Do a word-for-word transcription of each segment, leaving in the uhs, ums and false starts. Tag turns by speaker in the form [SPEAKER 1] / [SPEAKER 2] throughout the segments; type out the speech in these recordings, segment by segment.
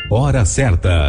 [SPEAKER 1] Hora certa.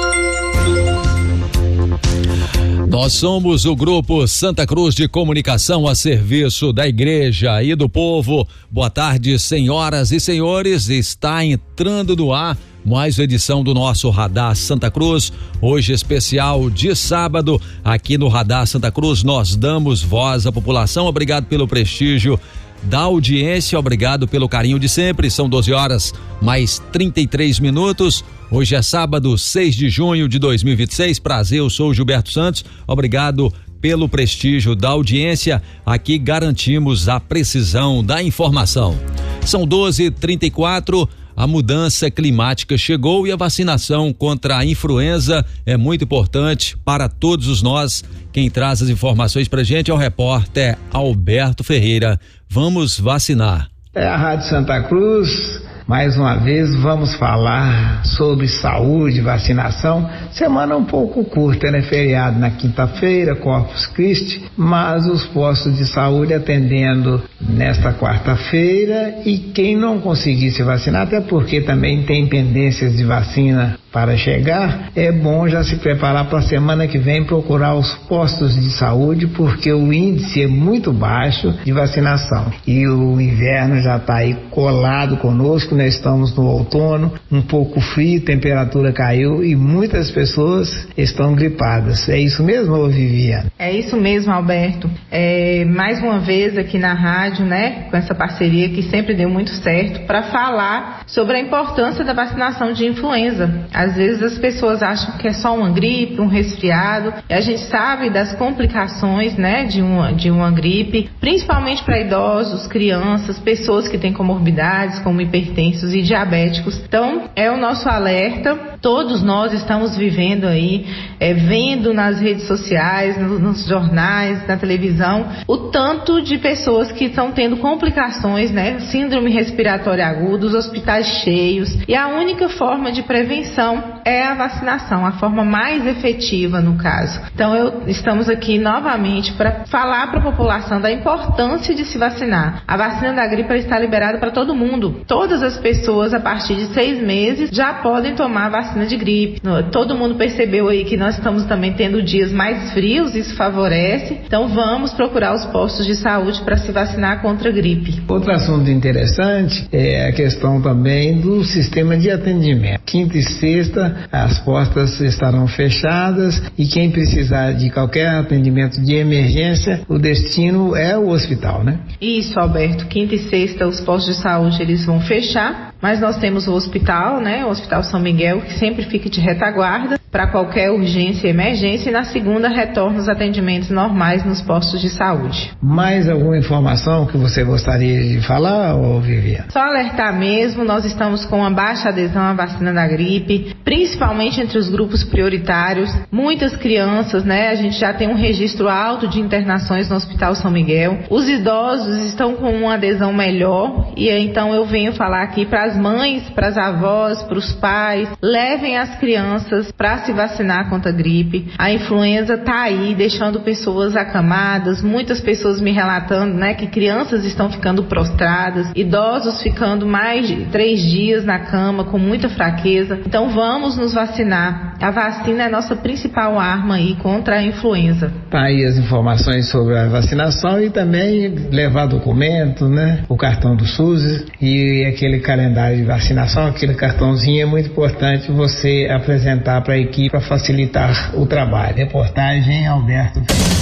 [SPEAKER 2] Nós somos o Grupo Santa Cruz de Comunicação a serviço da Igreja e do povo. Boa tarde, senhoras e senhores. Está entrando no ar mais uma edição do nosso Radar Santa Cruz. Hoje especial de sábado. Aqui no Radar Santa Cruz nós damos voz à população. Obrigado pelo prestígio da audiência, obrigado pelo carinho de sempre. São doze horas mais trinta e três minutos. Hoje é sábado, seis de junho de dois mil e vinte e seis. Prazer, eu sou o Gilberto Santos. Obrigado pelo prestígio da audiência. Aqui garantimos a precisão da informação. São doze e trinta e quatro. A mudança climática chegou e a vacinação contra a influenza é muito importante para todos nós. Quem traz as informações pra gente é o repórter Alberto Ferreira. Vamos vacinar.
[SPEAKER 3] É a Rádio Santa Cruz. Mais uma vez vamos falar sobre saúde, vacinação. Semana um pouco curta, né? Feriado na quinta-feira, Corpus Christi, mas os postos de saúde atendendo nesta quarta-feira, e quem não conseguir se vacinar, até porque também tem pendências de vacina para chegar, é bom já se preparar para a semana que vem, procurar os postos de saúde, porque o índice é muito baixo de vacinação. E o inverno já está aí colado conosco, nós estamos no outono, um pouco frio, temperatura caiu e muitas pessoas estão gripadas. É isso mesmo, ou Viviane?
[SPEAKER 4] É isso mesmo, Alberto. É, mais uma vez aqui na rádio, né, com essa parceria que sempre deu muito certo, para falar sobre a importância da vacinação de influenza. Às vezes as pessoas acham que é só uma gripe, um resfriado, e a gente sabe das complicações, né, de uma, de uma gripe, principalmente para idosos, crianças, pessoas que têm comorbidades como hipertensos e diabéticos. Então, é o nosso alerta. Todos nós estamos vivendo aí, é, vendo nas redes sociais, no, nos jornais, na televisão, o tanto de pessoas que estão tendo complicações, né, síndrome respiratória aguda, os hospitais cheios, e a única forma de prevenção é a vacinação, a forma mais efetiva no caso. Então, eu, estamos aqui novamente para falar para a população da importância de se vacinar. A vacina da gripe está liberada para todo mundo. Todas as pessoas a partir de seis meses já podem tomar a vacina de gripe. Todo mundo percebeu aí que nós estamos também tendo dias mais frios, isso favorece. Então, vamos procurar os postos de saúde para se vacinar contra a gripe.
[SPEAKER 3] Outro assunto interessante é a questão também do sistema de atendimento. Quinta e sexta as portas estarão fechadas e quem precisar de qualquer atendimento de emergência, o destino é o hospital, né?
[SPEAKER 4] Isso, Alberto. Quinta e sexta os postos de saúde eles vão fechar, mas nós temos o hospital, né? O Hospital São Miguel, que sempre fica de retaguarda para qualquer urgência e emergência, e na segunda retorna os atendimentos normais nos postos de saúde.
[SPEAKER 3] Mais alguma informação que você gostaria de falar, ou Viviane?
[SPEAKER 4] Só alertar mesmo, nós estamos com uma baixa adesão à vacina da gripe, principalmente entre os grupos prioritários. Muitas crianças, né? A gente já tem um registro alto de internações no Hospital São Miguel. Os idosos estão com uma adesão melhor, e então eu venho falar aqui para as mães, para as avós, para os pais, levem as crianças para se vacinar contra a gripe. A influenza está aí, deixando pessoas acamadas, muitas pessoas me relatando, né, que crianças estão ficando prostradas, idosos ficando mais de três dias na cama com muita fraqueza. Então vamos nos vacinar. A vacina é a nossa principal arma aí contra a influenza.
[SPEAKER 3] Tá aí as informações sobre a vacinação e também levar documento, né, o cartão do SUS e aquele calendário de vacinação, aquele cartãozinho é muito importante você apresentar para a equipe para facilitar o trabalho. Reportagem Alberto.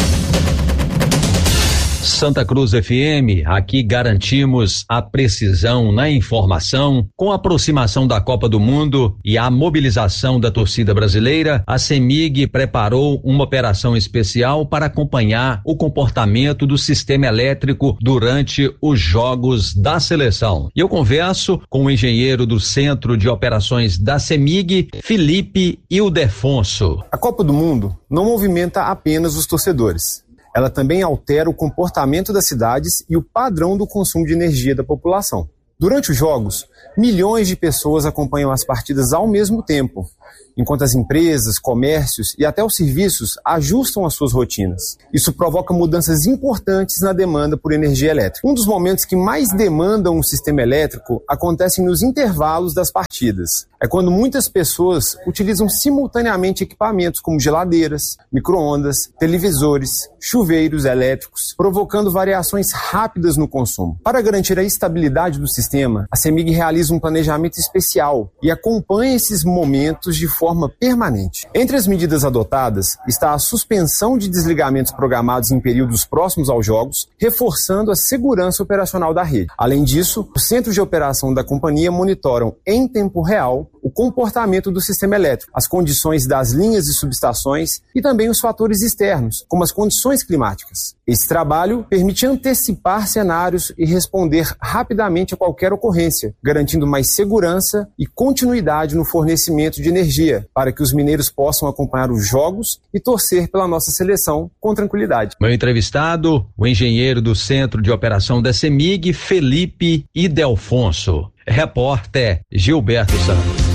[SPEAKER 2] Santa Cruz F M, aqui garantimos a precisão na informação. Com a aproximação da Copa do Mundo e a mobilização da torcida brasileira, a CEMIG preparou uma operação especial para acompanhar o comportamento do sistema elétrico durante os jogos da seleção. E eu converso com o engenheiro do Centro de Operações da CEMIG, Felipe Ildefonso.
[SPEAKER 5] A Copa do Mundo não movimenta apenas os torcedores. Ela também altera o comportamento das cidades e o padrão do consumo de energia da população. Durante os jogos, milhões de pessoas acompanham as partidas ao mesmo tempo, enquanto as empresas, comércios e até os serviços ajustam as suas rotinas. Isso provoca mudanças importantes na demanda por energia elétrica. Um dos momentos que mais demandam um sistema elétrico acontecem nos intervalos das partidas. É quando muitas pessoas utilizam simultaneamente equipamentos como geladeiras, micro-ondas, televisores, chuveiros elétricos, provocando variações rápidas no consumo. Para garantir a estabilidade do sistema, a CEMIG realiza um planejamento especial e acompanha esses momentos de forma permanente. Entre as medidas adotadas está a suspensão de desligamentos programados em períodos próximos aos jogos, reforçando a segurança operacional da rede. Além disso, os centros de operação da companhia monitoram em tempo real o comportamento do sistema elétrico, as condições das linhas e subestações e também os fatores externos, como as condições climáticas. Esse trabalho permite antecipar cenários e responder rapidamente a qualquer ocorrência, garantindo mais segurança e continuidade no fornecimento de energia, para que os mineiros possam acompanhar os jogos e torcer pela nossa seleção com tranquilidade.
[SPEAKER 2] Meu entrevistado, o engenheiro do Centro de Operação da CEMIG, Felipe Idelfonso. Repórter Gilberto Santos.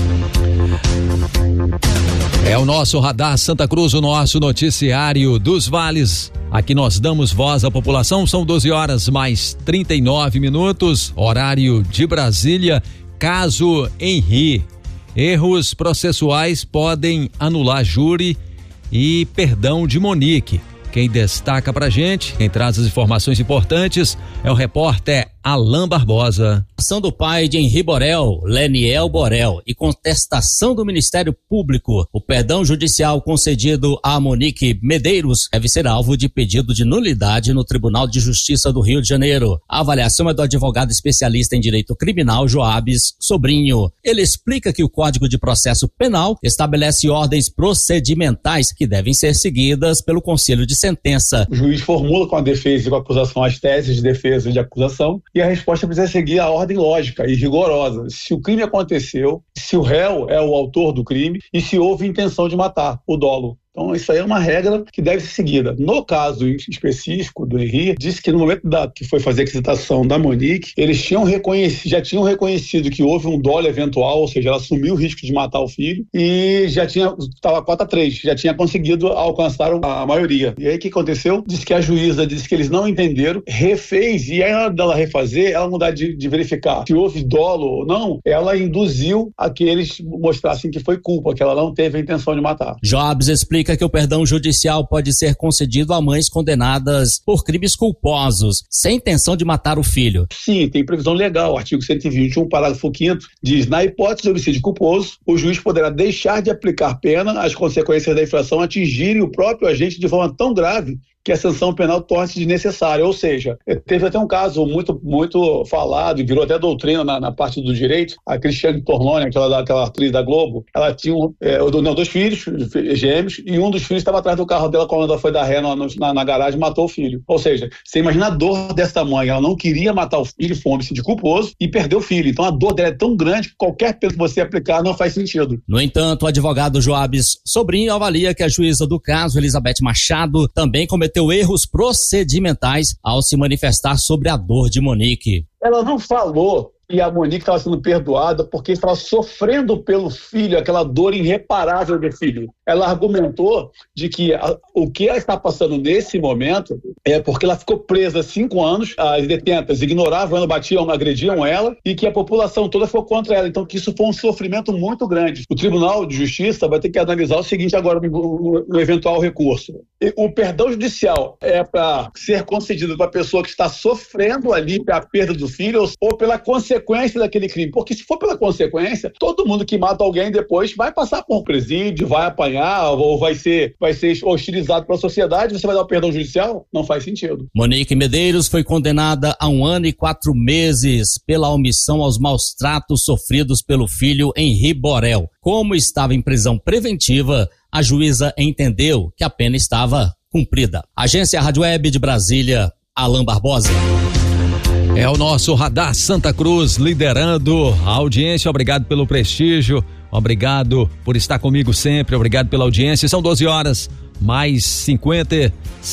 [SPEAKER 2] É o nosso Radar Santa Cruz, o nosso noticiário dos vales. Aqui nós damos voz à população, são doze horas mais trinta e nove minutos, horário de Brasília. Caso Henri, erros processuais podem anular júri e perdão de Monique. Quem destaca pra gente, quem traz as informações importantes é o repórter Alain Barbosa.
[SPEAKER 1] Ação do pai de Henri Borel, Leniel Borel, e contestação do Ministério Público. O perdão judicial concedido a Monique Medeiros deve ser alvo de pedido de nulidade no Tribunal de Justiça do Rio de Janeiro. A avaliação é do advogado especialista em direito criminal Joabes Sobrinho. Ele explica que o Código de Processo Penal estabelece ordens procedimentais que devem ser seguidas pelo Conselho de Sentença.
[SPEAKER 6] O juiz formula com a defesa e com a acusação as teses de defesa e de acusação, e a resposta precisa seguir a ordem lógica e rigorosa. Se o crime aconteceu, se o réu é o autor do crime e se houve intenção de matar, o dolo. Então, isso aí é uma regra que deve ser seguida. No caso específico do Henri, disse que no momento da, que foi fazer a quitação da Monique, eles tinham reconhecido, já tinham reconhecido que houve um dolo eventual, ou seja, ela assumiu o risco de matar o filho e já tinha, estava quatro a três, já tinha conseguido alcançar a maioria. E aí o que aconteceu? Disse que a juíza disse que eles não entenderam, refez, e aí na dela refazer, ela mudar de, de verificar se houve dolo ou não, ela induziu a que eles mostrassem que foi culpa, que ela não teve a intenção de matar.
[SPEAKER 1] Jobs explica que o perdão judicial pode ser concedido a mães condenadas por crimes culposos, sem intenção de matar o filho.
[SPEAKER 6] Sim, tem previsão legal. O artigo cento e vinte e um, parágrafo quinto, diz: na hipótese de homicídio culposo, o juiz poderá deixar de aplicar pena as consequências da infração atingirem o próprio agente de forma tão grave que a sanção penal torne-se desnecessária. Ou seja, teve até um caso muito, muito falado, e virou até doutrina na, na parte do direito, a Cristiane Torlone, aquela, aquela atriz da Globo, ela tinha é, não, dois filhos, gêmeos, e um dos filhos estava atrás do carro dela quando ela foi dar ré na, na, na garagem e matou o filho. Ou seja, você imagina a dor dessa mãe, ela não queria matar o filho, foi um homicídio culposo, e perdeu o filho. Então a dor dela é tão grande que qualquer pena que você aplicar não faz sentido.
[SPEAKER 1] No entanto, o advogado Joabes Sobrinho avalia que a juíza do caso, Elizabeth Machado, também cometeu erros procedimentais ao se manifestar sobre a dor de Monique.
[SPEAKER 6] Ela não falou e a Monique estava sendo perdoada porque estava sofrendo pelo filho, aquela dor irreparável do filho. Ela argumentou de que a, o que ela está passando nesse momento é porque ela ficou presa há cinco anos, as detentas ignoravam ela, batiam, agrediam ela, e que a população toda foi contra ela. Então, que isso foi um sofrimento muito grande. O Tribunal de Justiça vai ter que analisar o seguinte agora no, no eventual recurso. O perdão judicial é para ser concedido para a pessoa que está sofrendo ali a perda do filho ou pela consequência daquele crime, porque se for pela consequência, todo mundo que mata alguém depois vai passar por presídio, vai apanhar ou vai ser, vai ser hostilizado pela sociedade. Você vai dar o perdão judicial? Não faz sentido.
[SPEAKER 1] Monique Medeiros foi condenada a um ano e quatro meses pela omissão aos maus tratos sofridos pelo filho Henri Borel. Como estava em prisão preventiva, a juíza entendeu que a pena estava cumprida. Agência Rádio Web de Brasília, Alain Barbosa.
[SPEAKER 2] É o nosso Radar Santa Cruz liderando a audiência. Obrigado pelo prestígio, obrigado por estar comigo sempre, obrigado pela audiência. São doze horas mais cinquenta,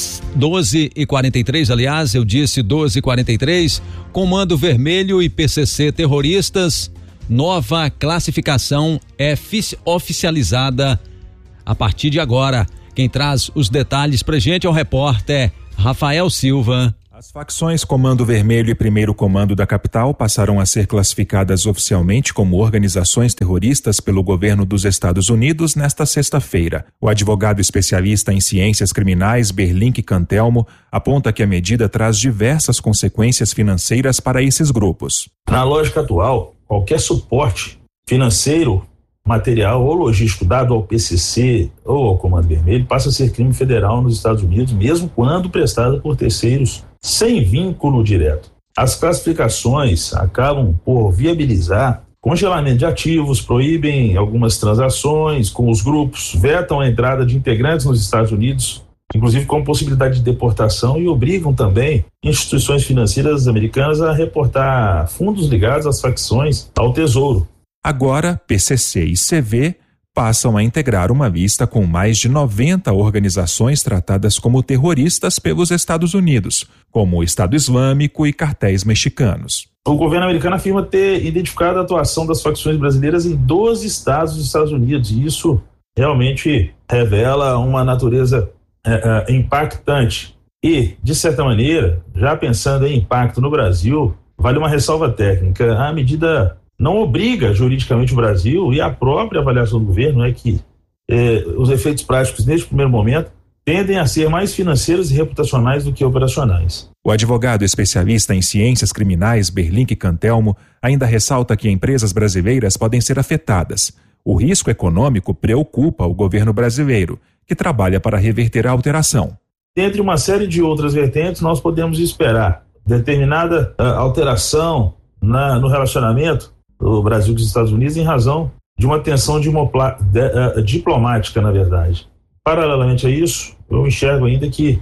[SPEAKER 2] doze e quarenta e três, aliás, eu disse doze e quarenta e três. Comando Vermelho e P C C terroristas, nova classificação é oficializada a partir de agora. Quem traz os detalhes pra gente é o repórter Rafael Silva.
[SPEAKER 7] As facções Comando Vermelho e Primeiro Comando da capital passaram a ser classificadas oficialmente como organizações terroristas pelo governo dos Estados Unidos nesta sexta-feira. O advogado especialista em ciências criminais Berlink Cantelmo aponta que a medida traz diversas consequências financeiras para esses grupos.
[SPEAKER 8] Na lógica atual, qualquer suporte financeiro, material ou logístico dado ao P C C ou ao Comando Vermelho passa a ser crime federal nos Estados Unidos, mesmo quando prestado por terceiros sem vínculo direto. As classificações acabam por viabilizar congelamento de ativos, proíbem algumas transações com os grupos, vetam a entrada de integrantes nos Estados Unidos, inclusive com possibilidade de deportação, e obrigam também instituições financeiras americanas a reportar fundos ligados às facções ao Tesouro.
[SPEAKER 7] Agora, P C C e C V passam a integrar uma lista com mais de noventa organizações tratadas como terroristas pelos Estados Unidos, como o Estado Islâmico e cartéis mexicanos.
[SPEAKER 8] O governo americano afirma ter identificado a atuação das facções brasileiras em doze estados dos Estados Unidos, e isso realmente revela uma natureza é, é, impactante. E, de certa maneira, já pensando em impacto no Brasil, vale uma ressalva técnica. A medida não obriga juridicamente o Brasil, e a própria avaliação do governo é que eh, os efeitos práticos neste primeiro momento tendem a ser mais financeiros e reputacionais do que operacionais.
[SPEAKER 7] O advogado especialista em ciências criminais Berlink Cantelmo ainda ressalta que empresas brasileiras podem ser afetadas. O risco econômico preocupa o governo brasileiro, que trabalha para reverter a alteração.
[SPEAKER 8] Dentre uma série de outras vertentes, nós podemos esperar determinada uh, alteração na, no relacionamento do Brasil com os Estados Unidos em razão de uma tensão de, uh, diplomática, na verdade. Paralelamente a isso, eu enxergo ainda que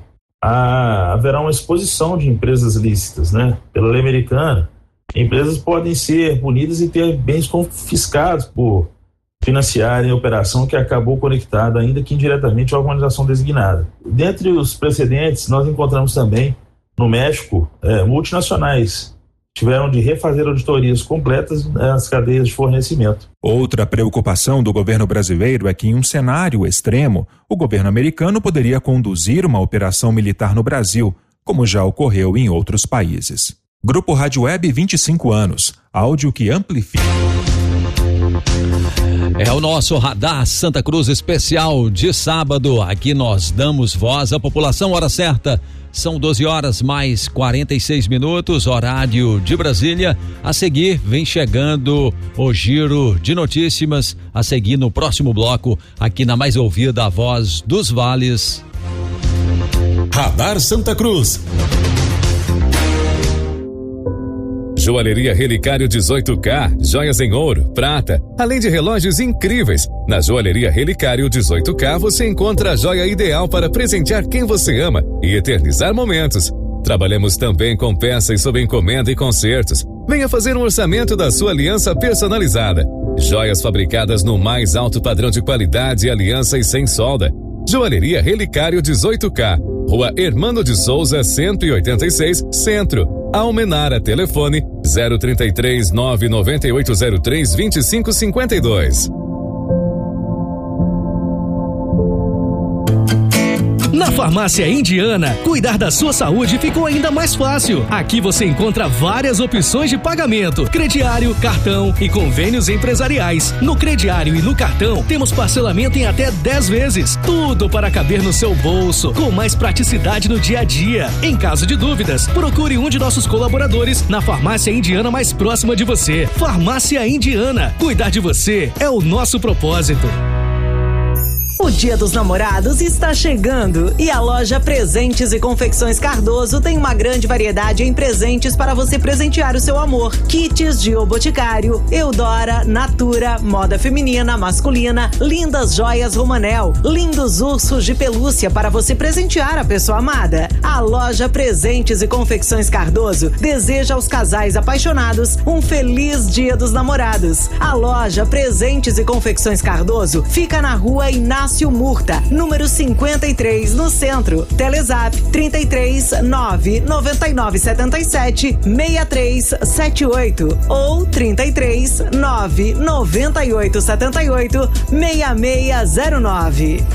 [SPEAKER 8] há, haverá uma exposição de empresas lícitas, né? Pela lei americana, empresas podem ser punidas e ter bens confiscados por financiarem a operação que acabou conectada, ainda que indiretamente, à organização designada. Dentre os precedentes, nós encontramos também, no México, eh, multinacionais tiveram de refazer auditorias completas nas cadeias de fornecimento.
[SPEAKER 7] Outra preocupação do governo brasileiro é que, em um cenário extremo, o governo americano poderia conduzir uma operação militar no Brasil, como já ocorreu em outros países. Grupo Rádio Web, vinte e cinco anos. Áudio que amplifica.
[SPEAKER 2] É o nosso Radar Santa Cruz especial de sábado. Aqui nós damos voz à população. Hora certa, são doze horas mais quarenta e seis minutos, horário de Brasília. A seguir, vem chegando o giro de notícias. A seguir, no próximo bloco, aqui na mais ouvida, a Voz dos Vales.
[SPEAKER 9] Radar Santa Cruz. Joalheria Relicário dezoito K, joias em ouro, prata, além de relógios incríveis. Na Joalheria Relicário dezoito K você encontra a joia ideal para presentear quem você ama e eternizar momentos. Trabalhamos também com peças sob encomenda e concertos. Venha fazer um orçamento da sua aliança personalizada. Joias fabricadas no mais alto padrão de qualidade e aliança e sem solda. Joalheria Relicário dezoito K, Rua Hermano de Souza, cento e oitenta e seis, Centro. Almenara, telefone zero trinta e três, nove nove oito zero três, vinte e cinco cinquenta e dois.
[SPEAKER 10] Na Farmácia Indiana, cuidar da sua saúde ficou ainda mais fácil. Aqui você encontra várias opções de pagamento: crediário, cartão e convênios empresariais. No crediário e no cartão, temos parcelamento em até dez vezes. Tudo para caber no seu bolso, com mais praticidade no dia a dia. Em caso de dúvidas, procure um de nossos colaboradores na Farmácia Indiana mais próxima de você. Farmácia Indiana, cuidar de você é o nosso propósito.
[SPEAKER 11] O Dia dos Namorados está chegando e a loja Presentes e Confecções Cardoso tem uma grande variedade em presentes para você presentear o seu amor. Kits de O Boticário, Eudora, Natura, moda feminina, masculina, lindas joias Romanel, lindos ursos de pelúcia para você presentear a pessoa amada. A loja Presentes e Confecções Cardoso deseja aos casais apaixonados um feliz Dia dos Namorados. A loja Presentes e Confecções Cardoso fica na rua Inácio Murta, número cinquenta e três, no centro. Telezap trinta e três, nove nove nove sete sete, seis três sete oito ou trinta e três, nove nove oito sete oito, seis seis zero nove.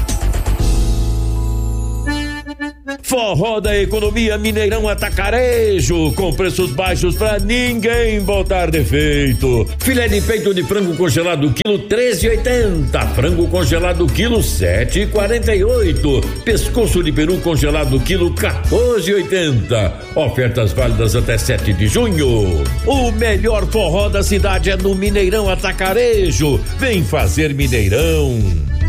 [SPEAKER 12] Forró da Economia Mineirão Atacarejo, com preços baixos pra ninguém botar defeito. Filé de peito de frango congelado quilo treze e oitenta, frango congelado quilo sete e quarenta e oito, pescoço de peru congelado quilo quatorze e oitenta. Ofertas válidas até sete de junho. O melhor forró da cidade é no Mineirão Atacarejo. Vem fazer Mineirão.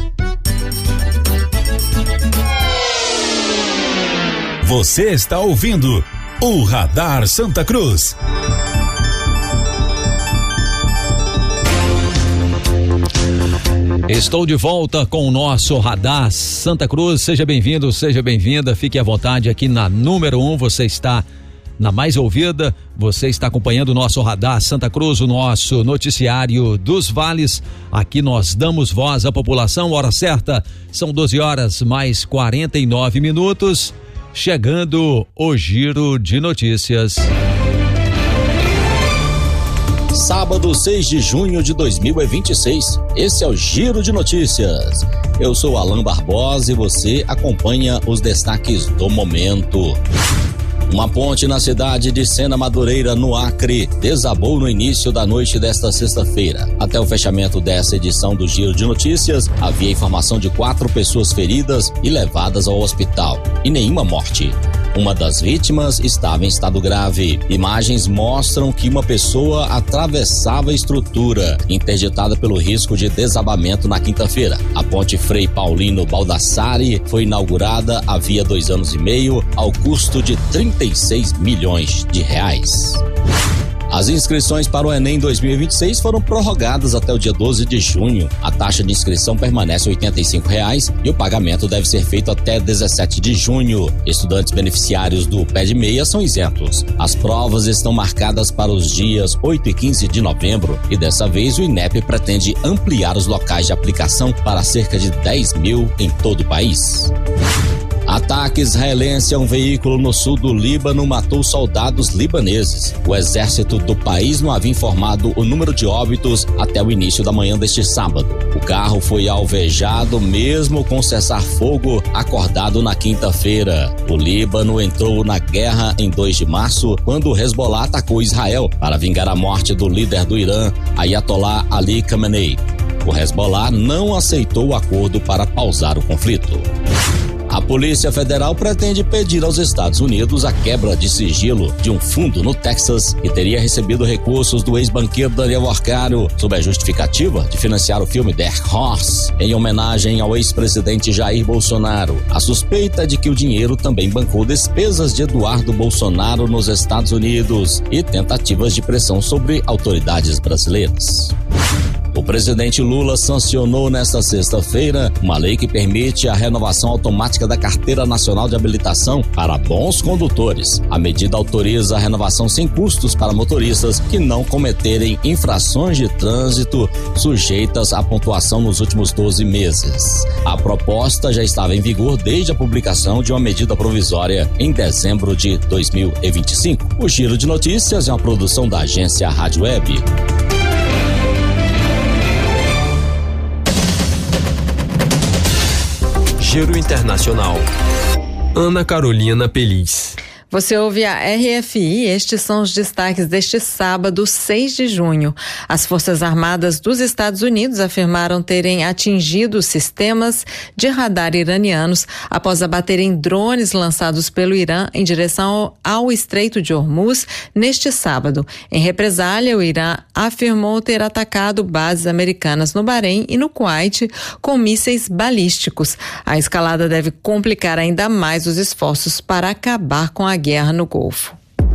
[SPEAKER 13] Você está ouvindo o Radar Santa Cruz.
[SPEAKER 2] Estou de volta com o nosso Radar Santa Cruz. Seja bem-vindo, seja bem-vinda. Fique à vontade aqui na número um. Você está na mais ouvida. Você está acompanhando o nosso Radar Santa Cruz, o nosso noticiário dos vales. Aqui nós damos voz à população. Hora certa, são doze horas mais quarenta e nove minutos. Chegando o Giro de Notícias.
[SPEAKER 1] Sábado, seis de junho de dois mil e vinte e seis. Esse é o Giro de Notícias. Eu sou Alan Barbosa e você acompanha os destaques do momento. Uma ponte na cidade de Sena Madureira, no Acre, desabou no início da noite desta sexta-feira. Até o fechamento dessa edição do Giro de Notícias, havia informação de quatro pessoas feridas e levadas ao hospital, e nenhuma morte. Uma das vítimas estava em estado grave. Imagens mostram que uma pessoa atravessava a estrutura, interditada pelo risco de desabamento na quinta-feira. A ponte Frei Paulino Baldassari foi inaugurada havia dois anos e meio, ao custo de trinta e seis milhões de reais. As inscrições para o Enem dois mil e vinte e seis foram prorrogadas até o dia doze de junho. A taxa de inscrição permanece oitenta e cinco reais e o pagamento deve ser feito até dezessete de junho. Estudantes beneficiários do Pé de Meia são isentos. As provas estão marcadas para os dias oito e quinze de novembro e dessa vez o INEP pretende ampliar os locais de aplicação para cerca de dez mil em todo o país. Ataque israelense a um veículo no sul do Líbano matou soldados libaneses. O exército do país não havia informado o número de óbitos até o início da manhã deste sábado. O carro foi alvejado mesmo com cessar-fogo acordado na quinta-feira. O Líbano entrou na guerra em dois de março, quando o Hezbollah atacou Israel para vingar a morte do líder do Irã, Ayatollah Ali Khamenei. O Hezbollah não aceitou o acordo para pausar o conflito. A Polícia Federal pretende pedir aos Estados Unidos a quebra de sigilo de um fundo no Texas que teria recebido recursos do ex-banqueiro Daniel Arcaro sob a justificativa de financiar o filme The Horse em homenagem ao ex-presidente Jair Bolsonaro. A suspeita é de que o dinheiro também bancou despesas de Eduardo Bolsonaro nos Estados Unidos e tentativas de pressão sobre autoridades brasileiras. O presidente Lula sancionou nesta sexta-feira uma lei que permite a renovação automática da Carteira Nacional de Habilitação para bons condutores. A medida autoriza a renovação sem custos para motoristas que não cometerem infrações de trânsito sujeitas à pontuação nos últimos doze meses. A proposta já estava em vigor desde a publicação de uma medida provisória em dezembro de dois mil e vinte e cinco. O Giro de Notícias é uma produção da agência Rádio Web.
[SPEAKER 14] Giro Internacional. Ana Carolina Peliz. Você ouve a R F I, estes são os destaques deste sábado, seis de junho. As Forças Armadas dos Estados Unidos afirmaram terem atingido sistemas de radar iranianos após abaterem drones lançados pelo Irã em direção ao Estreito de Hormuz neste sábado. Em represália, o Irã afirmou ter atacado bases americanas no Bahrein e no Kuwait com mísseis balísticos. A escalada deve complicar ainda mais os esforços para acabar com a guerra no Golfo.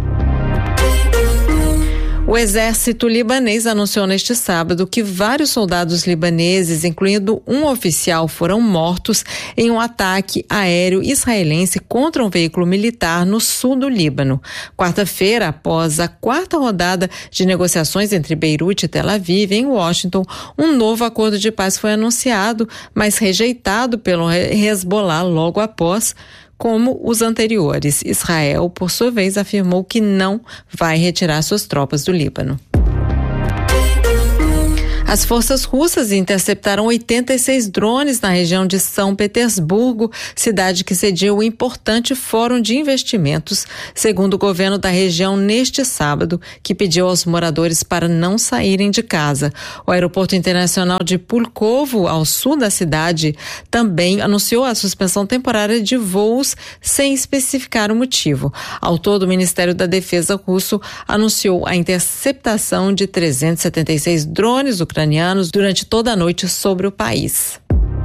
[SPEAKER 14] O exército libanês anunciou neste sábado que vários soldados libaneses, incluindo um oficial, foram mortos em um ataque aéreo israelense contra um veículo militar no sul do Líbano. Quarta-feira, após a quarta rodada de negociações entre Beirute e Tel Aviv, em Washington, um novo acordo de paz foi anunciado, mas rejeitado pelo Hezbollah logo após, como os anteriores. Israel, por sua vez, afirmou que não vai retirar suas tropas do Líbano. As forças russas interceptaram oitenta e seis drones na região de São Petersburgo, cidade que cedia um importante fórum de investimentos, segundo o governo da região neste sábado, que pediu aos moradores para não saírem de casa. O aeroporto internacional de Pulkovo, ao sul da cidade, também anunciou a suspensão temporária de voos sem especificar o motivo. Ao todo, o Ministério da Defesa russo anunciou a interceptação de trezentos e setenta e seis drones ucranianos durante toda a noite sobre o país.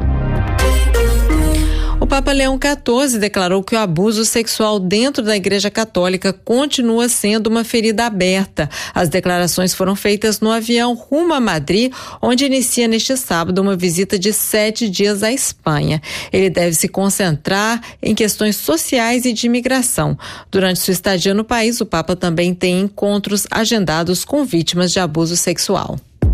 [SPEAKER 14] O Papa Leão quatorze declarou que o abuso sexual dentro da Igreja Católica continua sendo uma ferida aberta. As declarações foram feitas no avião rumo a Madrid, onde inicia neste sábado uma visita de sete dias à Espanha. Ele deve se concentrar em questões sociais e de imigração. Durante sua estadia no país, o Papa também tem encontros agendados com vítimas de abuso sexual.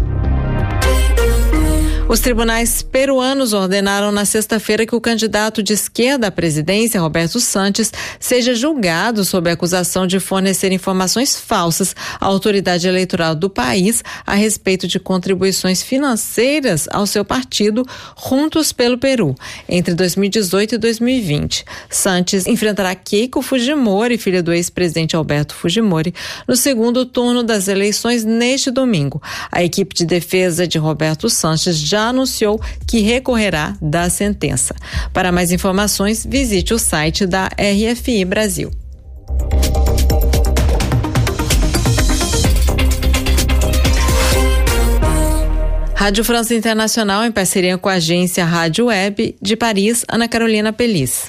[SPEAKER 14] Os tribunais peruanos ordenaram na sexta-feira que o candidato de esquerda à presidência, Roberto Sanches, seja julgado sob a acusação de fornecer informações falsas à autoridade eleitoral do país a respeito de contribuições financeiras ao seu partido Juntos pelo Peru, entre dois mil e dezoito e dois mil e vinte. Sanches enfrentará Keiko Fujimori, filha do ex-presidente Alberto Fujimori, no segundo turno das eleições neste domingo. A equipe de defesa de Roberto Sanches já já anunciou que recorrerá da sentença. Para mais informações, visite o site da R F I Brasil. Rádio França Internacional, em parceria com a agência Rádio Web de Paris, Ana Carolina Pelis.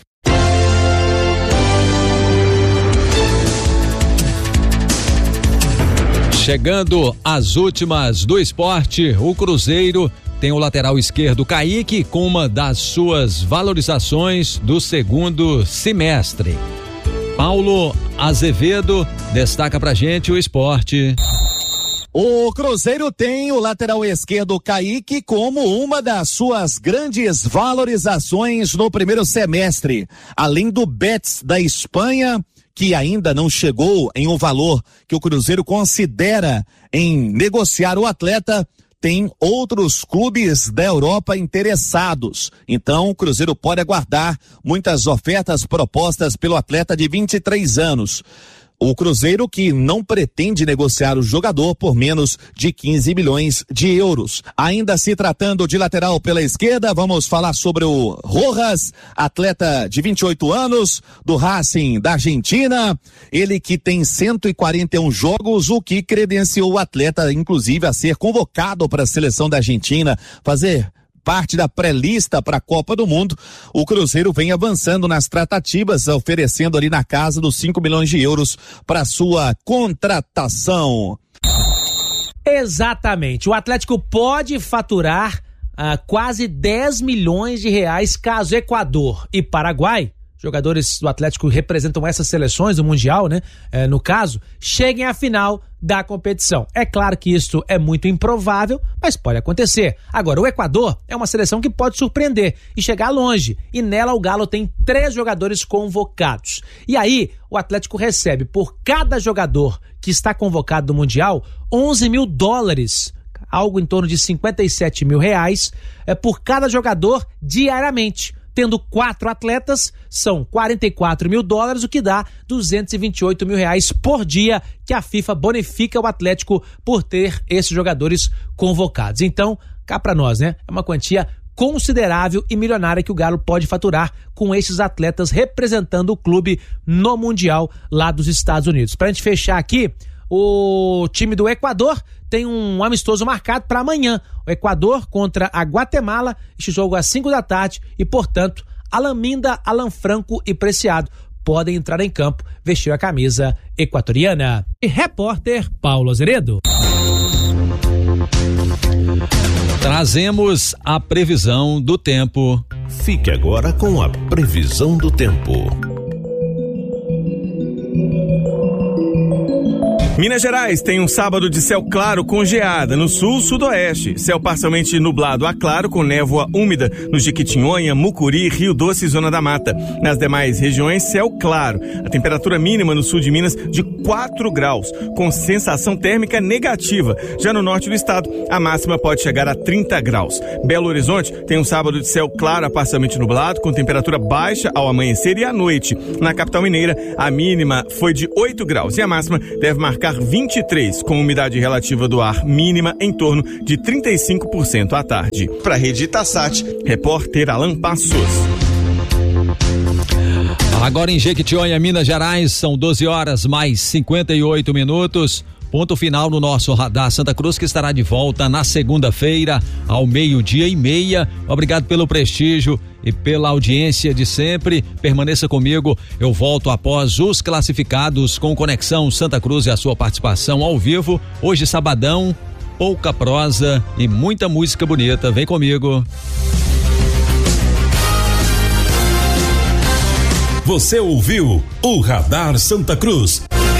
[SPEAKER 2] Chegando às últimas do esporte, o Cruzeiro tem o lateral esquerdo Kaique com uma das suas valorizações do segundo semestre. Paulo Azevedo destaca pra gente o esporte.
[SPEAKER 15] O Cruzeiro tem o lateral esquerdo Kaique como uma das suas grandes valorizações no primeiro semestre. Além do Betis da Espanha, que ainda não chegou em um valor que o Cruzeiro considera em negociar o atleta, tem outros clubes da Europa interessados. Então, o Cruzeiro pode aguardar muitas ofertas propostas pelo atleta de vinte e três anos. O Cruzeiro que não pretende negociar o jogador por menos de quinze milhões de euros. Ainda se tratando de lateral pela esquerda, vamos falar sobre o Rojas, atleta de vinte e oito anos, do Racing da Argentina. Ele que tem cento e quarenta e um jogos, o que credenciou o atleta, inclusive, a ser convocado para a seleção da Argentina, fazer parte da pré-lista para a Copa do Mundo. O Cruzeiro vem avançando nas tratativas, oferecendo ali na casa dos cinco milhões de euros para sua contratação.
[SPEAKER 16] Exatamente. O Atlético pode faturar ah, quase dez milhões de reais caso Equador e Paraguai, jogadores do Atlético representam essas seleções do Mundial, né? É, no caso, cheguem à final da competição. É claro que isso é muito improvável, mas pode acontecer. Agora, o Equador é uma seleção que pode surpreender e chegar longe, e nela o Galo tem três jogadores convocados. E aí, o Atlético recebe por cada jogador que está convocado no Mundial onze mil dólares, algo em torno de cinquenta e sete mil reais, é, por cada jogador diariamente. Tendo quatro atletas, são quarenta e quatro mil dólares, o que dá duzentos e vinte e oito mil reais por dia que a FIFA bonifica o Atlético por ter esses jogadores convocados. Então, cá pra nós, né? É uma quantia considerável e milionária que o Galo pode faturar com esses atletas representando o clube no Mundial lá dos Estados Unidos. Pra gente fechar aqui, o time do Equador tem um amistoso marcado para amanhã. O Equador contra a Guatemala, este jogo às cinco da tarde e, portanto, Alan Minda, Alan Franco e Preciado podem entrar em campo, vestir a camisa equatoriana. E repórter Paulo Azeredo.
[SPEAKER 2] Trazemos a previsão do tempo.
[SPEAKER 13] Fique agora com a previsão do tempo.
[SPEAKER 17] Minas Gerais tem um sábado de céu claro com geada no sul, sudoeste. Céu parcialmente nublado a claro com névoa úmida no Jequitinhonha, Mucuri, Rio Doce e Zona da Mata. Nas demais regiões, céu claro. A temperatura mínima no sul de Minas de quatro graus, com sensação térmica negativa. Já no norte do estado, a máxima pode chegar a trinta graus. Belo Horizonte tem um sábado de céu claro a parcialmente nublado, com temperatura baixa ao amanhecer e à noite. Na capital mineira, a mínima foi de oito graus e a máxima deve marcar vinte e três, com umidade relativa do ar mínima em torno de trinta e cinco por cento à tarde. Para a Rede Itasat, repórter Alan Passos.
[SPEAKER 2] Agora em Jequitinhonha, Minas Gerais, são doze horas mais cinquenta e oito minutos. Ponto final no nosso Radar Santa Cruz, que estará de volta na segunda-feira, ao meio-dia e meia. Obrigado pelo prestígio e pela audiência de sempre. Permaneça comigo, eu volto após os classificados com Conexão Santa Cruz e a sua participação ao vivo. Hoje, sabadão, pouca prosa e muita música bonita. Vem comigo.
[SPEAKER 13] Você ouviu o Radar Santa Cruz.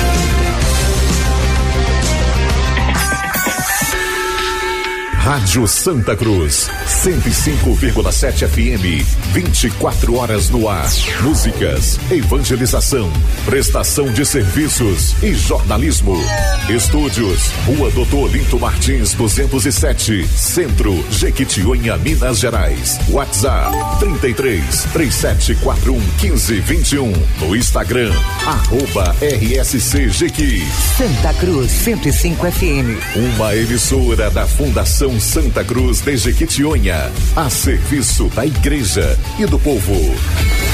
[SPEAKER 13] Rádio Santa Cruz, cento e cinco vírgula sete F M, vinte e quatro horas no ar. Músicas, evangelização, prestação de serviços e jornalismo. Estúdios, Rua Doutor Olinto Martins, duzentos e sete, Centro, Jequitinhonha, Minas Gerais. WhatsApp, trinta e três, três sete quatro um, um cinco dois um. No Instagram, arroba R S C Jequi.
[SPEAKER 18] Santa Cruz, cento e cinco F M.
[SPEAKER 13] Uma emissora da Fundação Santa Cruz de Jequitinhonha, a serviço da igreja e do povo.